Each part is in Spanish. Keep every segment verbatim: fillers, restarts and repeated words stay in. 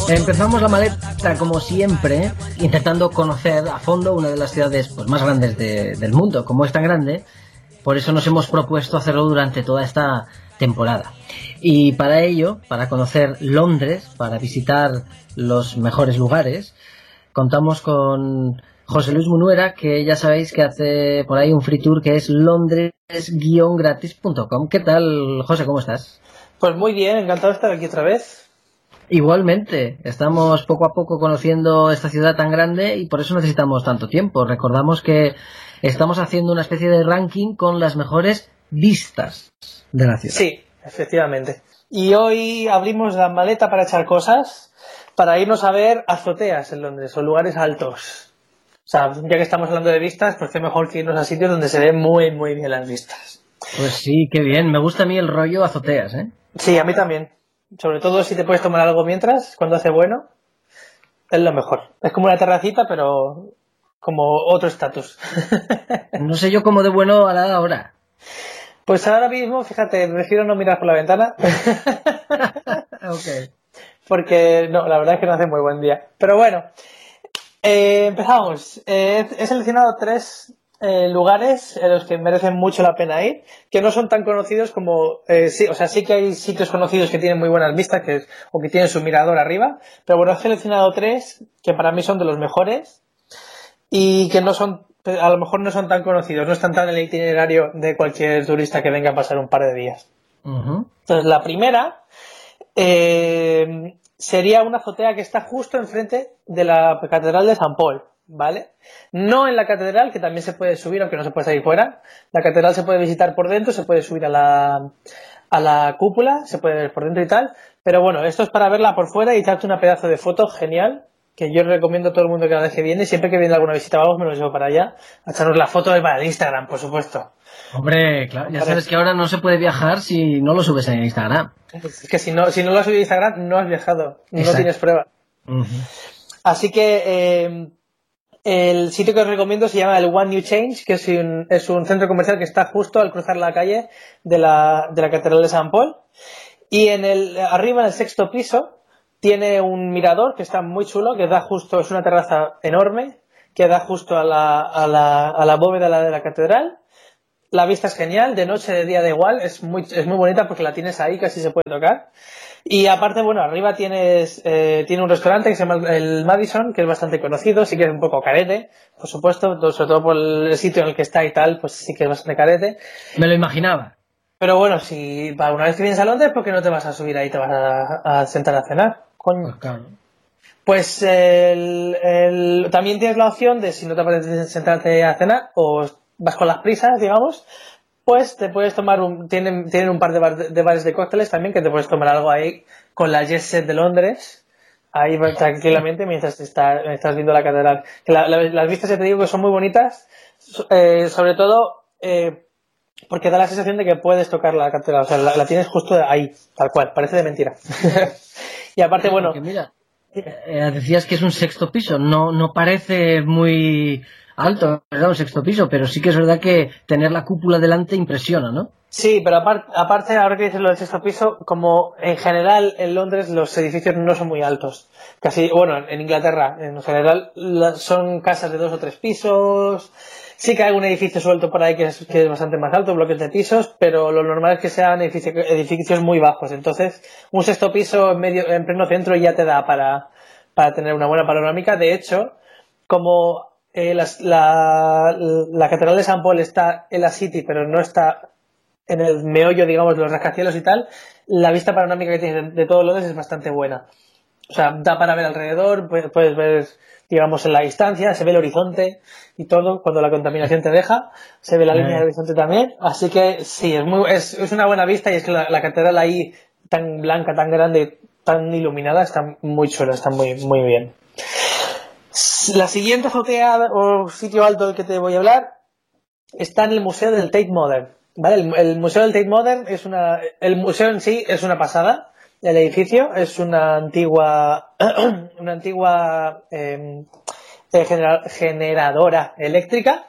Empezamos la maleta como siempre, intentando conocer a fondo una de las ciudades pues, más grandes de, del mundo. Como es tan grande, por eso nos hemos propuesto hacerlo durante toda esta temporada. Y para ello, para conocer Londres, para visitar los mejores lugares, contamos con José Luis Munuera, que ya sabéis que hace por ahí un free tour que es londres guion gratis punto com. ¿Qué tal, José? ¿Cómo estás? Pues muy bien, encantado de estar aquí otra vez. Igualmente, estamos poco a poco conociendo esta ciudad tan grande y por eso necesitamos tanto tiempo. Recordamos que estamos haciendo una especie de ranking con las mejores vistas de la ciudad. Sí, efectivamente. Y hoy abrimos la maleta para echar cosas, para irnos a ver azoteas en Londres o lugares altos. O sea, ya que estamos hablando de vistas, pues qué mejor que irnos a sitios donde se ven muy, muy bien las vistas. Pues sí, qué bien. Me gusta a mí el rollo azoteas, ¿eh? Sí, a mí también. Sobre todo si te puedes tomar algo mientras, cuando hace bueno, es lo mejor. Es como una terracita, pero como otro estatus. No sé yo cómo de bueno hará ahora. Pues ahora mismo, fíjate, prefiero no mirar por la ventana. Ok. Porque no, la verdad es que no hace muy buen día. Pero bueno, eh, empezamos. Eh, he seleccionado tres eh, lugares en los que merecen mucho la pena ir, que no son tan conocidos como... Eh, sí, o sea, sí que hay sitios conocidos que tienen muy buenas vistas que, o que tienen su mirador arriba, pero bueno, he seleccionado tres que para mí son de los mejores y que no son, a lo mejor no son tan conocidos, no están tan en el itinerario de cualquier turista que venga a pasar un par de días. Uh-huh. Entonces, la primera... Eh, sería una azotea que está justo enfrente de la Catedral de San Paul, ¿vale? No en la catedral, que también se puede subir, aunque no se puede salir fuera. La catedral se puede visitar por dentro, se puede subir a la, a la cúpula, se puede ver por dentro y tal. Pero bueno, esto es para verla por fuera y echarte una pedazo de foto genial, que yo recomiendo a todo el mundo que cada vez que viene, siempre que viene alguna visita, vamos, me lo llevo para allá, a echarnos la foto de para el Instagram, por supuesto. Hombre, claro, ya sabes que ahora no se puede viajar si no lo subes en Instagram. Es que si no, si no lo has subido a Instagram, no has viajado, no Exacto. tienes prueba. Uh-huh. Así que eh, el sitio que os recomiendo se llama el One New Change, que es un, es un centro comercial que está justo al cruzar la calle de la, de la Catedral de San Paul. Y en el, arriba, en el sexto piso, tiene un mirador que está muy chulo, que da justo, es una terraza enorme, que da justo a la, a la, a la bóveda de la, de la catedral. La vista es genial, de noche, de día da igual, es muy, es muy bonita porque la tienes ahí, casi se puede tocar. Y aparte, bueno, arriba tienes eh, tiene un restaurante que se llama el Madison, que es bastante conocido, sí que es un poco carete, por supuesto, sobre todo por el sitio en el que está y tal, pues sí que es bastante carete. Me lo imaginaba. Pero bueno, si para una vez que vienes a Londres, ¿por qué no te vas a subir ahí y te vas a, a sentar a cenar? Coño. Pues claro. Pues el, el, también tienes la opción de, si no te apetece sentarte a cenar, o vas con las prisas, digamos, pues te puedes tomar un, tienen, tienen un par de, bar, de bares de cócteles también, que te puedes tomar algo ahí con la Jet Set de Londres, ahí tranquilamente mientras está, estás viendo la catedral. Que la, la, las vistas, ya te digo, que son muy bonitas, eh, sobre todo eh, porque da la sensación de que puedes tocar la catedral, o sea, la, la tienes justo ahí, tal cual, parece de mentira. Y aparte, bueno... Porque mira, eh, decías que es un sexto piso, no, no parece muy... alto, ¿verdad? Un sexto piso, pero sí que es verdad que tener la cúpula delante impresiona, ¿no? Sí, pero aparte, aparte ahora que dices lo del sexto piso, como en general en Londres los edificios no son muy altos. Casi, bueno, en Inglaterra en general son casas de dos o tres pisos. Sí que hay un edificio suelto por ahí que es, que es bastante más alto, bloques de pisos, pero lo normal es que sean edificios, edificios muy bajos. Entonces, un sexto piso en medio, en pleno centro ya te da para, para tener una buena panorámica. De hecho, como Eh, las, la, la Catedral de San Paul está en la City, pero no está en el meollo, digamos, de los rascacielos y tal, la vista panorámica que tienes de, de todo Londres es bastante buena. O sea, da para ver alrededor, puedes, puedes ver, digamos, en la distancia, se ve el horizonte y todo, cuando la contaminación te deja, se ve la línea del horizonte también. Así que sí, es, muy, es, es una buena vista y es que la, la catedral ahí, tan blanca, tan grande, tan iluminada, está muy chula, está muy, muy bien. La siguiente azotea o sitio alto del que te voy a hablar está en el Museo del Tate Modern, ¿vale? El, el Museo del Tate Modern es una... El museo en sí es una pasada. El edificio es una antigua... una antigua eh, genera, generadora eléctrica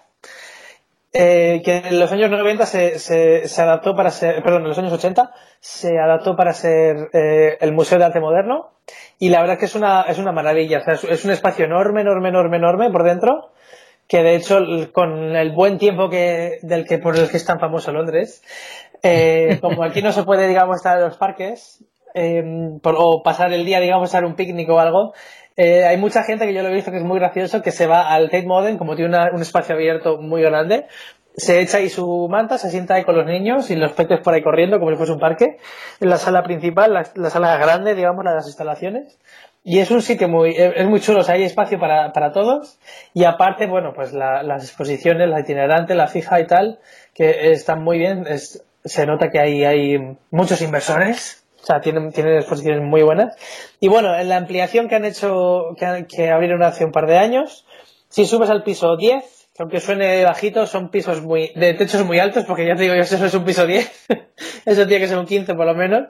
eh, que en los años noventa se, se, se adaptó para ser... Perdón, en los años ochenta se adaptó para ser eh, el Museo de Arte Moderno y la verdad es que es una, es una maravilla. O sea, es, es un espacio enorme, enorme, enorme, enorme por dentro, que de hecho con el buen tiempo que del que por el que es tan famoso Londres, eh, como aquí no se puede, digamos, estar en los parques eh, por, o pasar el día, digamos, a un picnic o algo, eh, hay mucha gente que yo lo he visto que es muy gracioso, que se va al Tate Modern, como tiene una, un espacio abierto muy grande, se echa ahí su manta, se sienta ahí con los niños y los peques por ahí corriendo como si fuese un parque, en la sala principal, la, la sala grande, digamos, la de las instalaciones. Y es un sitio muy, es muy chulo, o sea, hay espacio para, para todos, y aparte, bueno, pues la, las exposiciones, la itinerante, la fija y tal, que están muy bien, es, se nota que hay, hay muchos inversores, o sea, tienen, tienen exposiciones muy buenas. Y bueno, en la ampliación que han hecho, que, que abrieron hace un par de años, si subes al piso diez, que aunque suene bajito, son pisos muy, de techos muy altos, porque ya te digo yo, eso es un piso diez, eso tiene que ser un quince por lo menos.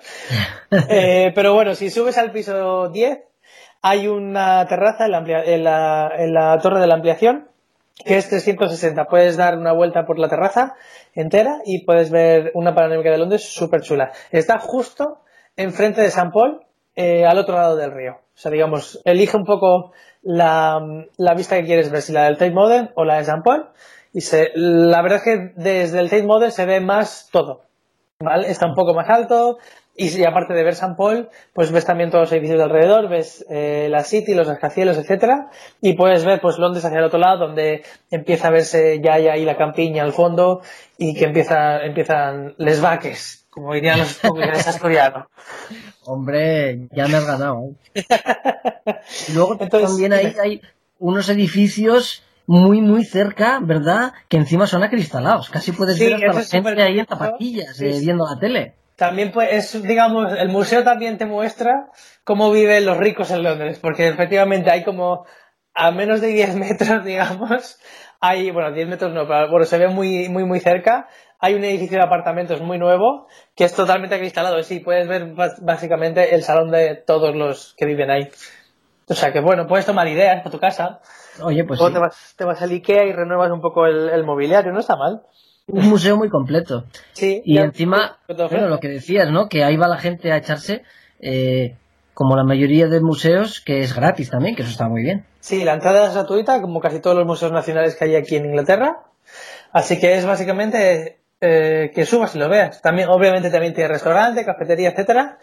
Eh, pero bueno, si subes al piso diez, hay una terraza en la, amplia, en, la, en la torre de la ampliación que es trescientos sesenta. Puedes dar una vuelta por la terraza entera y puedes ver una panorámica de Londres súper chula. Está justo enfrente de San Paul, eh, al otro lado del río. O sea, digamos, elige un poco la, la vista que quieres ver, si la del Tate Modern o la de San Paul. Y se, la verdad es que desde el Tate Modern se ve más todo, ¿vale? Está un poco más alto. Y si aparte de ver San Paul, pues ves también todos los edificios de alrededor, ves eh, la City, los rascacielos, etcétera, y puedes ver pues Londres hacia el otro lado, donde empieza a verse ya, ya ahí la campiña al fondo y que empieza, empiezan les vaques, como dirían los jóvenes asturianos. Hombre, ya me has ganado, ¿eh? Y luego Entonces, también hay, hay unos edificios muy, muy cerca, ¿verdad? Que encima son acristalados. Casi puedes sí, ver hasta la es gente ahí en curioso. zapatillas, Sí, eh, sí. viendo la tele. También pues es, digamos, el museo también te muestra cómo viven los ricos en Londres, porque efectivamente hay como a menos de diez metros, digamos, hay, bueno, diez metros no, pero bueno, se ve muy, muy, muy cerca, hay un edificio de apartamentos muy nuevo que es totalmente acristalado, sí, puedes ver básicamente el salón de todos los que viven ahí. O sea que bueno, puedes tomar ideas para tu casa, Oye, pues o sí. te vas, te vas al IKEA y renuevas un poco el, el mobiliario, no está mal. Un museo muy completo. Sí, Y ya encima, te ofrece. bueno, lo que decías, ¿no? Que ahí va la gente a echarse, eh, como la mayoría de museos, que es gratis también, que eso está muy bien. Sí, la entrada es gratuita, como casi todos los museos nacionales que hay aquí en Inglaterra. Así que es básicamente eh, que subas y lo veas. También, obviamente, también tiene restaurante, cafetería, etcétera.